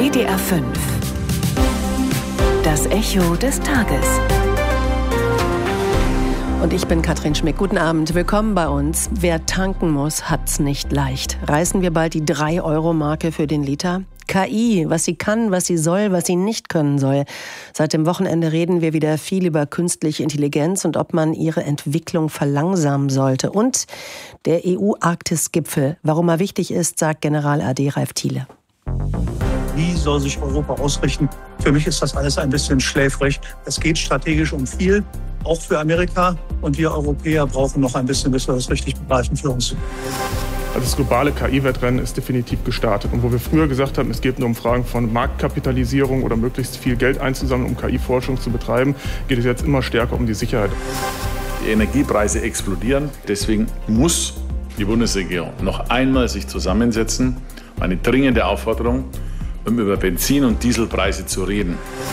WDR 5. Das Echo des Tages. Und ich bin Katrin Schmick. Guten Abend. Willkommen bei uns. Wer tanken muss, hat's nicht leicht. Reißen wir bald die 3-Euro-Marke für den Liter? KI, was sie kann, was sie soll, was sie nicht können soll. Seit dem Wochenende reden wir wieder viel über künstliche Intelligenz und ob man ihre Entwicklung verlangsamen sollte. Und der EU-Arktis-Gipfel. Warum er wichtig ist, sagt General AD Ralf Thiele. Wie soll sich Europa ausrichten? Für mich ist das alles ein bisschen schläfrig. Es geht strategisch um viel, auch für Amerika. Und wir Europäer brauchen noch ein bisschen, bis wir das richtig begreifen für uns. Das globale KI-Wettrennen ist definitiv gestartet. Und wo wir früher gesagt haben, es geht nur um Fragen von Marktkapitalisierung oder möglichst viel Geld einzusammeln, um KI-Forschung zu betreiben, geht es jetzt immer stärker um die Sicherheit. Die Energiepreise explodieren. Deswegen muss die Bundesregierung noch einmal sich zusammensetzen. Eine dringende Aufforderung, um über Benzin- und Dieselpreise zu reden.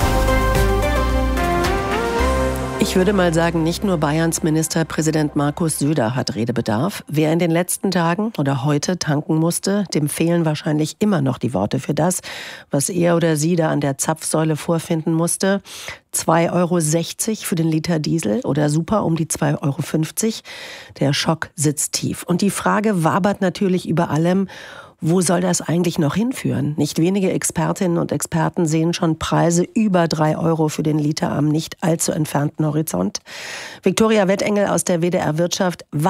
Ich würde mal sagen, nicht nur Bayerns Ministerpräsident Markus Söder hat Redebedarf. Wer in den letzten Tagen oder heute tanken musste, dem fehlen wahrscheinlich immer noch die Worte für das, was er oder sie da an der Zapfsäule vorfinden musste. 2,60 € für den Liter Diesel oder Super um die 2,50 €. Der Schock sitzt tief. Und die Frage wabert natürlich über allem: Wo soll das eigentlich noch hinführen? Nicht wenige Expertinnen und Experten sehen schon Preise über 3 € für den Liter am nicht allzu entfernten Horizont. Viktoria Wettengel aus der WDR Wirtschaft.